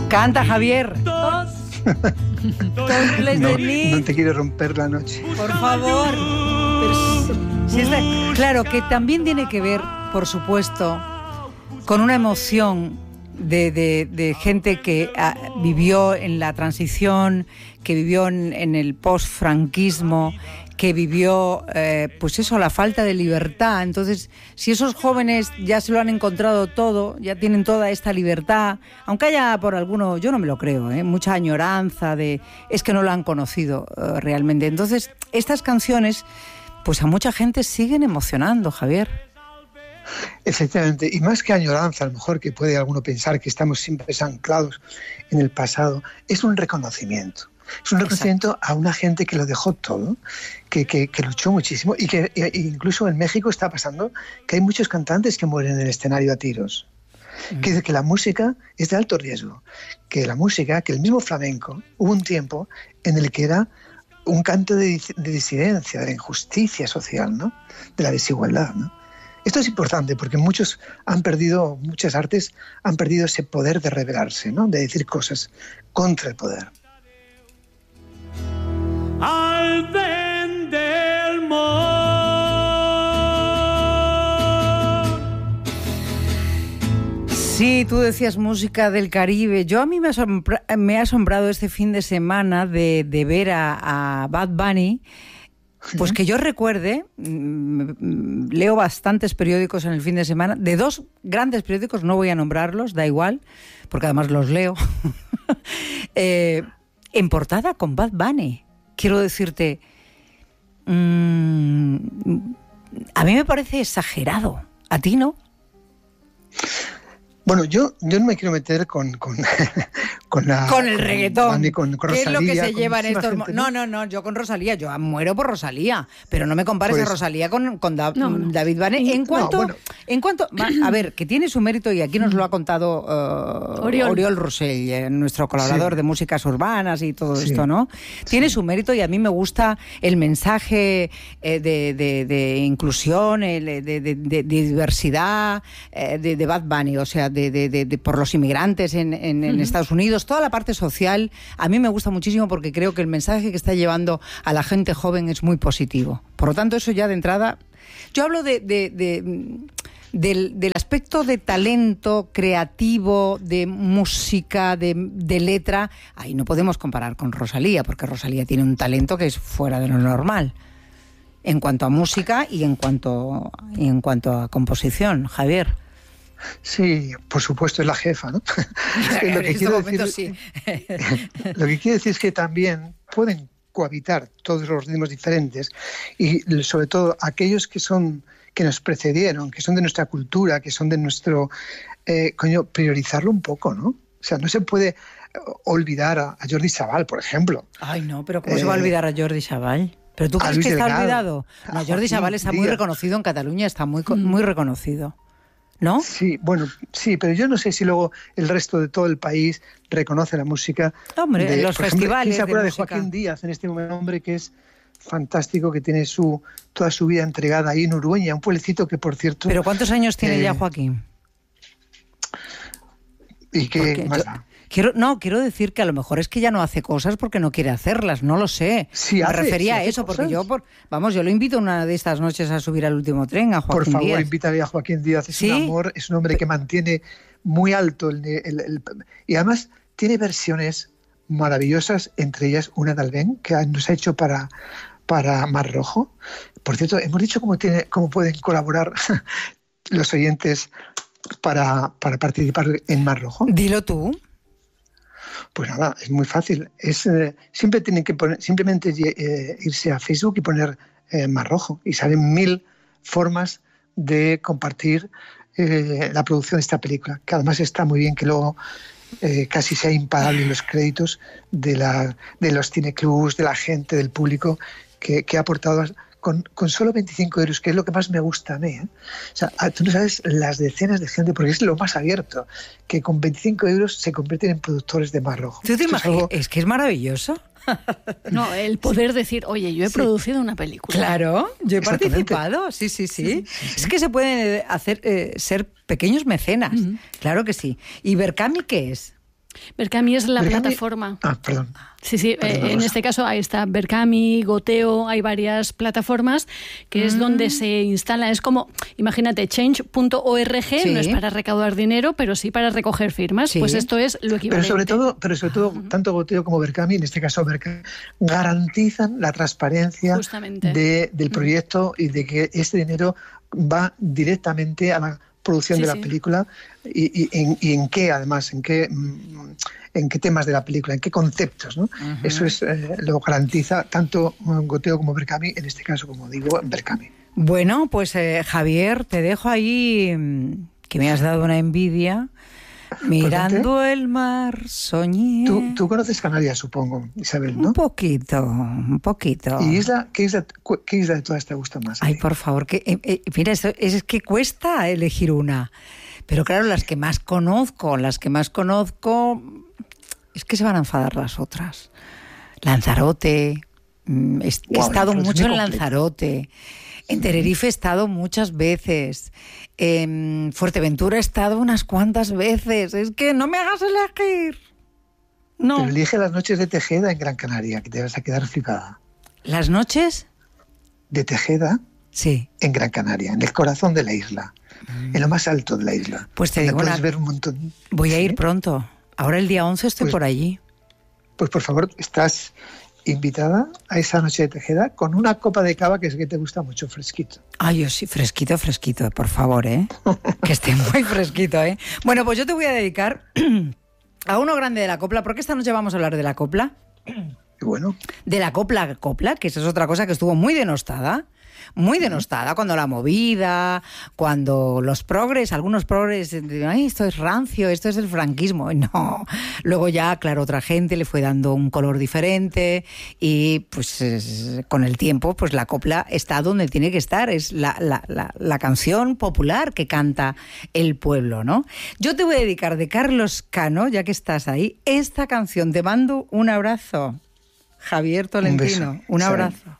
Canta, Javier. No te quiero romper la noche. Por favor. Claro, que también tiene que ver, por supuesto, con una emoción de gente que vivió en la transición, que vivió en el post-franquismo, que vivió, pues eso, la falta de libertad. Entonces, si esos jóvenes ya se lo han encontrado todo, ya tienen toda esta libertad, aunque haya por alguno, yo no me lo creo, mucha añoranza es que no lo han conocido realmente. Entonces, estas canciones, pues a mucha gente siguen emocionando, Javier. Efectivamente, y más que añoranza, a lo mejor que puede alguno pensar que estamos siempre anclados en el pasado, es un reconocimiento. Es un reconocimiento a una gente que lo dejó todo, que luchó muchísimo y que incluso en México está pasando que hay muchos cantantes que mueren en el escenario a tiros. Que dice que la música es de alto riesgo, que la música, que el mismo flamenco, hubo un tiempo en el que era un canto de disidencia, de la injusticia social, ¿no? De la desigualdad, ¿no? Esto es importante porque muchas artes han perdido ese poder de rebelarse, ¿no? De decir cosas contra el poder. Al ven del mar. Sí, tú decías música del Caribe. A mí me ha asombrado este fin de semana de ver a Bad Bunny. Pues que yo recuerde, leo bastantes periódicos en el fin de semana, de dos grandes periódicos, no voy a nombrarlos, da igual, porque además los leo, en portada con Bad Bunny. Quiero decirte, a mí me parece exagerado. ¿A ti no? Bueno, yo no me quiero meter con el reggaetón. Con ¿Qué Rosalía, es lo que se lleva en estos gente, No, yo con Rosalía, yo muero por Rosalía, pero no me compares pues, a Rosalía con David Bunny. En cuanto, a ver, que tiene su mérito y aquí nos lo ha contado Oriol Rosell, nuestro colaborador de músicas urbanas y todo esto, ¿no? Tiene su mérito y a mí me gusta el mensaje de inclusión, de diversidad de Bad Bunny, o sea, por los inmigrantes en Estados Unidos, toda la parte social, a mí me gusta muchísimo porque creo que el mensaje que está llevando a la gente joven es muy positivo. Por lo tanto, eso ya de entrada... Yo hablo del aspecto de talento creativo, de música, de letra. Ahí no podemos comparar con Rosalía, porque Rosalía tiene un talento que es fuera de lo normal. En cuanto a música y en cuanto a composición, Javier. Sí, por supuesto, es la jefa, ¿no? Lo que quiero decir es que también pueden cohabitar todos los ritmos diferentes y sobre todo aquellos que nos precedieron, que son de nuestra cultura, que son de nuestro... priorizarlo un poco, ¿no? O sea, no se puede olvidar a Jordi Savall, por ejemplo. Ay, no, pero ¿cómo se va a olvidar a Jordi Savall? ¿Pero tú crees que está olvidado? No, Jordi Savall está muy reconocido en Cataluña, está muy reconocido. ¿No? Sí, bueno, sí, pero yo no sé si luego el resto de todo el país reconoce la música. Hombre, en los festivales. ¿Quién se acuerda de Joaquín Díaz en este momento? Un hombre que es fantástico, que tiene toda su vida entregada ahí en Urueña, un pueblecito que, por cierto... ¿Pero cuántos años tiene ya Joaquín? ¿Y qué más da? Quiero decir que a lo mejor es que ya no hace cosas porque no quiere hacerlas, no lo sé. Sí, me refería a eso, porque yo lo invito una de estas noches a subir al último tren a Joaquín Díaz. Por favor, invítale a Joaquín Díaz, es un amor, es un hombre que mantiene muy alto y además tiene versiones maravillosas, entre ellas una de Albén, que nos ha hecho para Mar Rojo. Por cierto, hemos dicho cómo pueden colaborar los oyentes para participar en Mar Rojo. Dilo tú. Pues nada, es muy fácil. Siempre tienen que simplemente irse a Facebook y poner Mar Rojo y salen 1000 formas de compartir la producción de esta película, que además está muy bien que luego casi sea impagable los créditos de los cineclubs, de la gente, del público que ha aportado con solo 25 euros, que es lo que más me gusta a mí. O sea, tú no sabes las decenas de gente, porque es lo más abierto, que con 25 euros se convierten en productores de Mar Rojo. ¿Tú te imaginas? Es que es maravilloso. No, el poder decir, oye, yo he producido una película. Claro, yo he participado, sí. Es que se pueden hacer ser pequeños mecenas, claro que sí. ¿Y Berkami qué es? Berkami es la plataforma. Perdón. Sí, en este caso ahí está Berkami, Goteo, hay varias plataformas que es donde se instala, es como, imagínate, change.org, no es para recaudar dinero, pero sí para recoger firmas, pues esto es lo equivalente. Pero sobre todo tanto Goteo como Berkami, en este caso Berkami, garantizan la transparencia del proyecto y de que este dinero va directamente a la producción de la película y en qué, además, en qué temas de la película, en qué conceptos, ¿no? Eso es lo garantiza tanto Goteo como Berkami, en este caso, como digo, Berkami. Bueno, pues Javier, te dejo ahí, que me has dado una envidia. Mirando el mar, soñé. Tú conoces Canarias, supongo, Isabel, ¿no? Un poquito. ¿Y qué isla de todas te gusta más? Ay, por favor, mira, es que cuesta elegir una. Pero claro, las que más conozco, es que se van a enfadar las otras. Lanzarote, he estado mucho en Lanzarote. En Tenerife he estado muchas veces. En Fuerteventura he estado unas cuantas veces. Es que no me hagas elegir. No. Pero elige las noches de Tejeda en Gran Canaria, que te vas a quedar flipada. ¿Las noches? De Tejeda en Gran Canaria, en el corazón de la isla, en lo más alto de la isla. Pues te digo puedes ver un montón. Voy a ir pronto. Ahora el día 11 estoy por allí. Pues por favor, estás invitada a esa noche de Tejeda con una copa de cava que es que te gusta mucho, fresquito. Ay, yo sí, fresquito, por favor, que esté muy fresquito, Bueno, pues yo te voy a dedicar a uno grande de la copla, porque esta noche vamos a hablar de la copla. Y bueno. De la copla, que esa es otra cosa que estuvo muy denostada cuando la movida, cuando algunos progres, ay, esto es rancio, esto es el franquismo. No, luego ya, claro, otra gente le fue dando un color diferente y pues con el tiempo pues la copla está donde tiene que estar, es la canción popular que canta el pueblo, ¿no? Yo te voy a dedicar de Carlos Cano, ya que estás ahí, esta canción. Te mando un abrazo, Javier Tolentino, un abrazo.